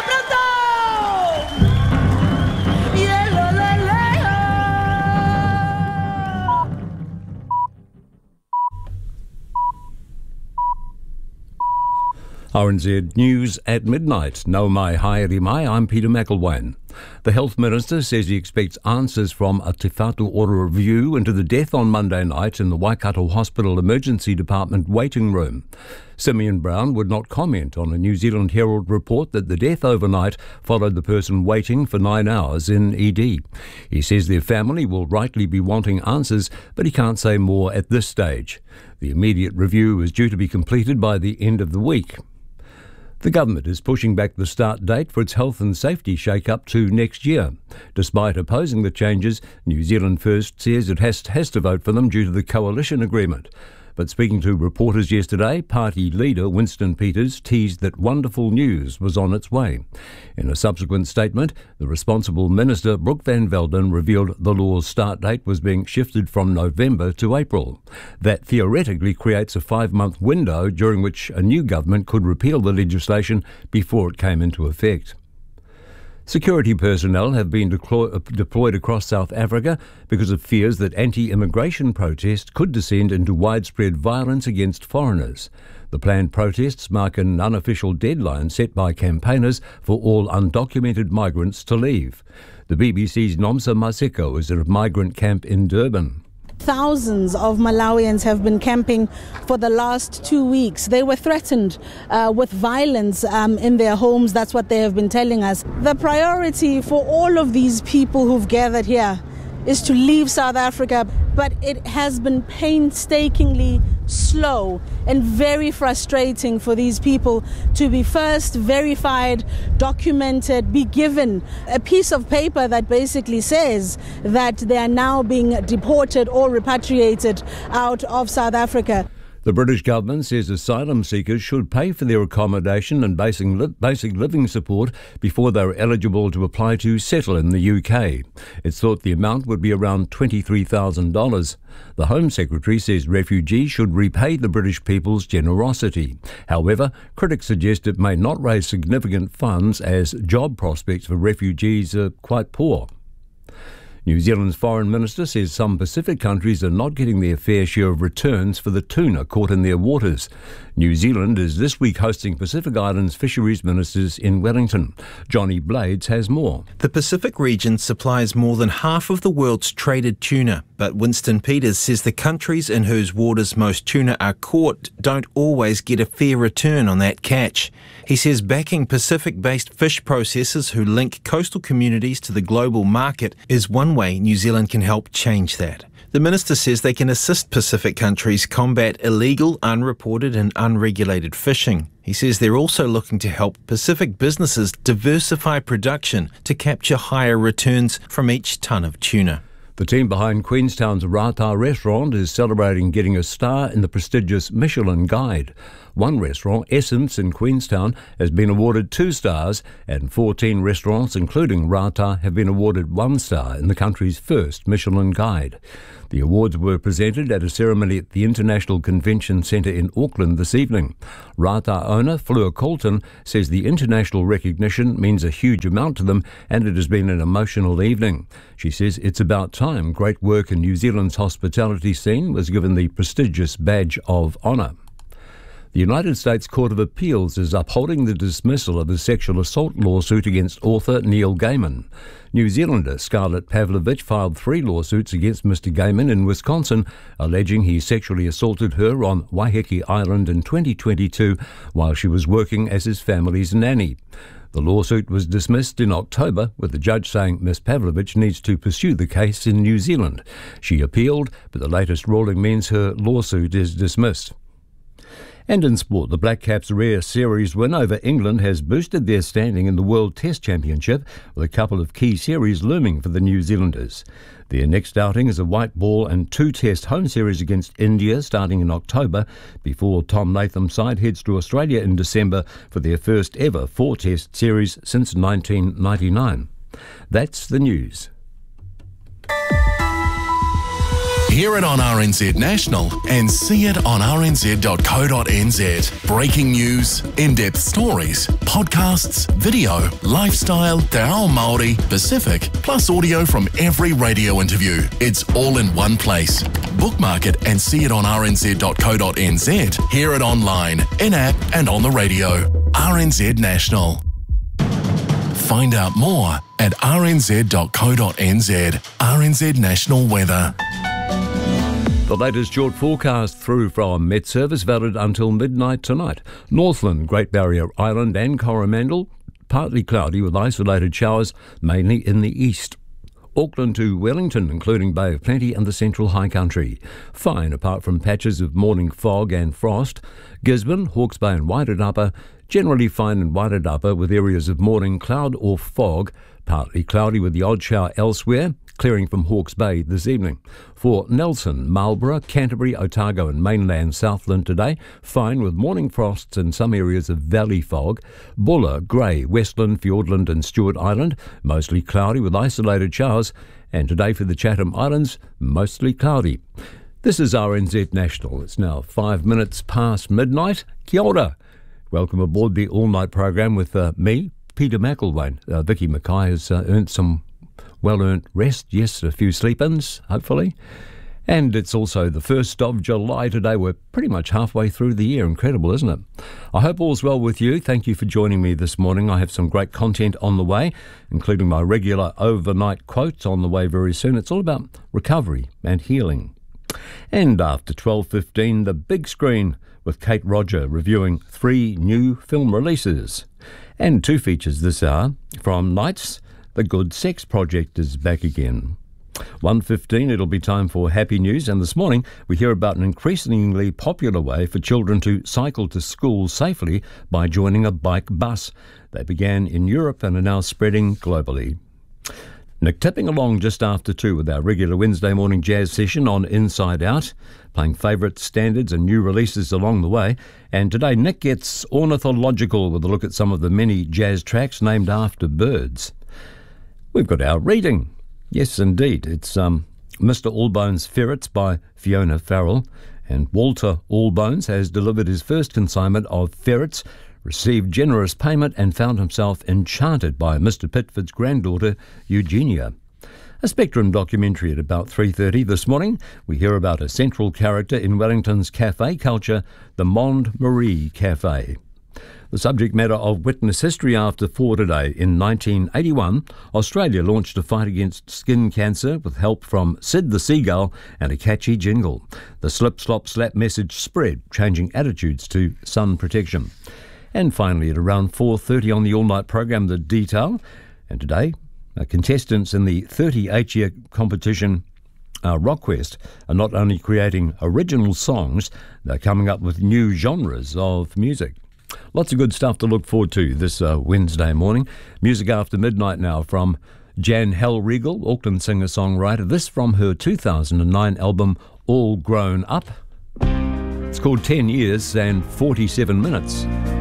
pronto! RNZ News at midnight. No mai haere mai, I'm Peter McElwain. The Health Minister says he expects answers from a Te Whatu Ora review into the death on Monday night in the Waikato Hospital Emergency Department waiting room. Simeon Brown would not comment on a New Zealand Herald report that the death overnight followed the person waiting for 9 hours in ED. He says their family will rightly be wanting answers, but he can't say more at this stage. The immediate review is due to be completed by the end of the week. The government is pushing back the start date for its health and safety shake-up to next year. Despite opposing the changes, New Zealand First says it has to vote for them due to the coalition agreement. But speaking to reporters yesterday, party leader Winston Peters teased that wonderful news was on its way. In a subsequent statement, the responsible minister, Brooke Van Velden, revealed the law's start date was being shifted from November to April. That theoretically creates a 5-month window during which a new government could repeal the legislation before it came into effect. Security personnel have been deployed across South Africa because of fears that anti-immigration protests could descend into widespread violence against foreigners. The planned protests mark an unofficial deadline set by campaigners for all undocumented migrants to leave. The BBC's Nomsa Maseko is at a migrant camp in Durban. Thousands of Malawians have been camping for the last 2 weeks. They were threatened with violence in their homes. That's what they have been telling us. The priority for all of these people who've gathered here is to leave South Africa, but it has been painstakingly slow and very frustrating for these people to be first verified, documented, be given a piece of paper that basically says that they are now being deported or repatriated out of South Africa. The British government says asylum seekers should pay for their accommodation and basic living support before they are eligible to apply to settle in the UK. It's thought the amount would be around $23,000. The Home Secretary says refugees should repay the British people's generosity. However, critics suggest it may not raise significant funds as job prospects for refugees are quite poor. New Zealand's foreign minister says some Pacific countries are not getting their fair share of returns for the tuna caught in their waters. New Zealand is this week hosting Pacific Islands fisheries ministers in Wellington. Johnny Blades has more. The Pacific region supplies more than half of the world's traded tuna, but Winston Peters says the countries in whose waters most tuna are caught don't always get a fair return on that catch. He says backing Pacific-based fish processors who link coastal communities to the global market is one way New Zealand can help change that. The minister says they can assist Pacific countries combat illegal, unreported and unregulated fishing. He says they're also looking to help Pacific businesses diversify production to capture higher returns from each tonne of tuna. The team behind Queenstown's Rata restaurant is celebrating getting a star in the prestigious Michelin Guide. One restaurant, Essence in Queenstown, has been awarded 2 stars, and 14 restaurants, including Rata, have been awarded 1 star in the country's first Michelin Guide. The awards were presented at a ceremony at the International Convention Centre in Auckland this evening. Rata owner Fleur Colton says the international recognition means a huge amount to them, and it has been an emotional evening. She says it's about time great work in New Zealand's hospitality scene was given the prestigious Badge of Honour. The United States Court of Appeals is upholding the dismissal of a sexual assault lawsuit against author Neil Gaiman. New Zealander Scarlett Pavlovich filed 3 lawsuits against Mr. Gaiman in Wisconsin, alleging he sexually assaulted her on Waiheke Island in 2022 while she was working as his family's nanny. The lawsuit was dismissed in October, with the judge saying Ms. Pavlovich needs to pursue the case in New Zealand. She appealed, but the latest ruling means her lawsuit is dismissed. And in sport, the Black Caps' rare series win over England has boosted their standing in the World Test Championship, with a couple of key series looming for the New Zealanders. Their next outing is a white ball and 2-test home series against India starting in October, before Tom Latham's side heads to Australia in December for their first ever 4-test series since 1999. That's the news. Hear it on RNZ National and see it on rnz.co.nz. Breaking news, in-depth stories, podcasts, video, lifestyle, te ao Māori, Pacific, plus audio from every radio interview. It's all in one place. Bookmark it and see it on rnz.co.nz. Hear it online, in-app and on the radio. RNZ National. Find out more at rnz.co.nz. RNZ National Weather. The latest short forecast through from Met Service valid until midnight tonight. Northland, Great Barrier Island and Coromandel, partly cloudy with isolated showers, mainly in the east. Auckland to Wellington, including Bay of Plenty and the Central High Country. Fine, apart from patches of morning fog and frost. Gisborne, Hawke's Bay and Wairarapa, generally fine in Wairarapa with areas of morning cloud or fog, partly cloudy with the odd shower elsewhere, clearing from Hawke's Bay this evening. For Nelson, Marlborough, Canterbury, Otago and mainland Southland today, fine with morning frosts in some areas of valley fog. Buller, Grey, Westland, Fiordland and Stewart Island, mostly cloudy with isolated showers. And today for the Chatham Islands, mostly cloudy. This is RNZ National. It's now 5 minutes past midnight. Kia ora. Welcome aboard the all-night program with me, Peter McElwain. Vicky Mackay has earned some well-earned rest. Yes, a few sleep-ins, hopefully. And it's also the 1st of July today. We're pretty much halfway through the year. Incredible, isn't it? I hope all's well with you. Thank you for joining me this morning. I have some great content on the way, including my regular overnight quotes on the way very soon. It's all about recovery and healing. And after 12:15, the big screen with Kate Roger reviewing 3 new film releases. And 2 features this hour from Knights. The Good Sex Project is back again. 1:15, it'll be time for Happy News, and this morning we hear about an increasingly popular way for children to cycle to school safely by joining a bike bus. They began in Europe and are now spreading globally. Nick tipping along just after 2 with our regular Wednesday morning jazz session on Inside Out, playing favourite standards and new releases along the way. And today Nick gets ornithological with a look at some of the many jazz tracks named after birds. We've got our reading. Yes, indeed. It's Mr. Allbones' Ferrets by Fiona Farrell. And Walter Allbones has delivered his first consignment of ferrets, received generous payment and found himself enchanted by Mr. Pitford's granddaughter, Eugenia. A Spectrum documentary at about 3:30 this morning. We hear about a central character in Wellington's cafe culture, the Monde Marie Cafe. The subject matter of Witness History after 4 today. In 1981, Australia launched a fight against skin cancer with help from Sid the Seagull and a catchy jingle. The slip, slop, slap message spread, changing attitudes to sun protection. And finally, at around 4:30 on the all-night program, The Detail. And today, contestants in the 38-year competition RockQuest are not only creating original songs, they're coming up with new genres of music. Lots of good stuff to look forward to this Wednesday morning. Music after midnight now from Jan Hellriegel, Auckland singer-songwriter. This from her 2009 album All Grown Up. It's called 10 Years and 47 Minutes.